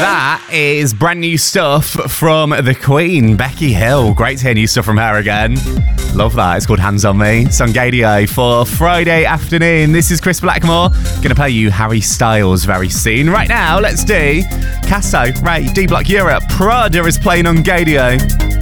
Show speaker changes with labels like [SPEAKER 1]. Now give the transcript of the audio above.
[SPEAKER 1] That is brand new stuff from the Queen, Becky Hill. Great to hear new stuff from her again. Love that. It's called Hands on Me. It's on Gaydio for Friday afternoon. This is Chris Blackmore. Going to play you Harry Styles very soon. Right now, let's do Casso, Ray, D Block Europe. Prada is playing on Gaydio.